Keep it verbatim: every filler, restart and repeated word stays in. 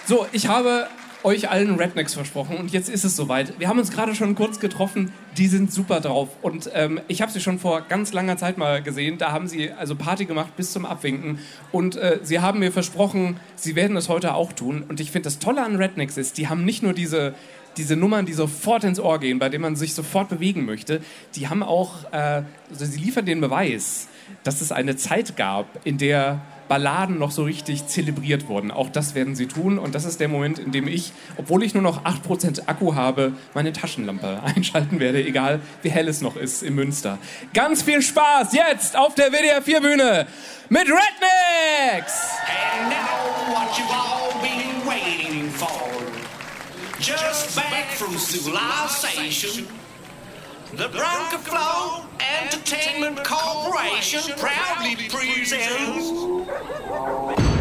So, ich habe euch allen Rednecks versprochen und jetzt ist es soweit. Wir haben uns gerade schon kurz getroffen, die sind super drauf und ähm, ich habe sie schon vor ganz langer Zeit mal gesehen, da haben sie also Party gemacht bis zum Abwinken und äh, sie haben mir versprochen, sie werden es heute auch tun und ich finde das Tolle an Rednecks ist, die haben nicht nur diese, diese Nummern, die sofort ins Ohr gehen, bei denen man sich sofort bewegen möchte, die haben auch, äh, also sie liefern den Beweis, dass es eine Zeit gab, in der Balladen noch so richtig zelebriert wurden. Auch das werden sie tun und das ist der Moment, in dem ich, obwohl ich nur noch acht Prozent Akku habe, meine Taschenlampe einschalten werde, egal wie hell es noch ist in Münster. Ganz viel Spaß jetzt auf der W D R vier Bühne mit Rednecks! And now what you've all been waiting for, just back from civilization, the Bronco Flow Entertainment Corporation proudly presents